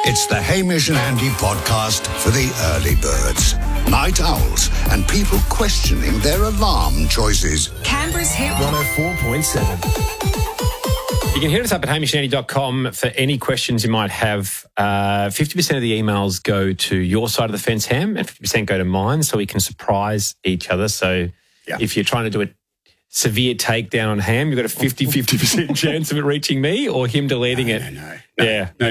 It's the Hamish and Andy podcast for the early birds, night owls, and people questioning their alarm choices. Canberra's Hit 104.7. You can hit us up at hamishandandy.com for any questions you might have. 50% of the emails go to your side of the fence, Ham, and 50% go to mine, so we can surprise each other. So if you're trying to do a severe takedown on Ham, you've got a 50% chance of it reaching me or him deleting it. No. Yeah.